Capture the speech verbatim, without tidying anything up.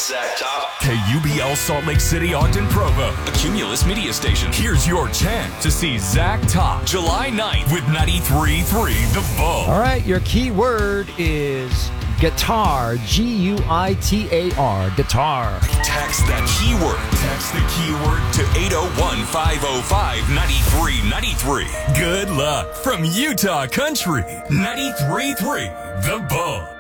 Zach Top. K U B L Salt Lake City, Ogden, Provo. A Cumulus media station. Here's your chance to see Zach Top July ninth with ninety-three point three The Bull. All right, your key word is guitar. G U I T A R. Guitar. Text that keyword. Text the keyword to eight oh one, five oh five, nine three nine three. Good luck from Utah Country. ninety-three point three The Bull.